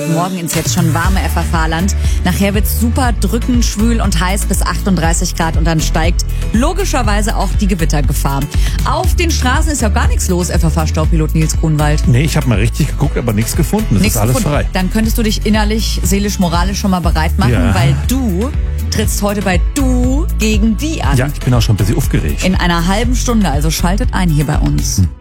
Morgen ins jetzt schon warme FFH-Land. Nachher wird's super drückend, schwül und heiß bis 38 Grad und dann steigt logischerweise auch die Gewittergefahr. Auf den Straßen ist ja gar nichts los, FFH-Staupilot Nils Grunwald. Nee, ich habe mal richtig geguckt, aber nichts gefunden. Das ist alles frei. Dann könntest du dich innerlich, seelisch, moralisch schon mal bereit machen, weil du trittst heute bei Du gegen Die an. Ja, ich bin auch schon ein bisschen aufgeregt. In einer halben Stunde, also schaltet ein hier bei uns.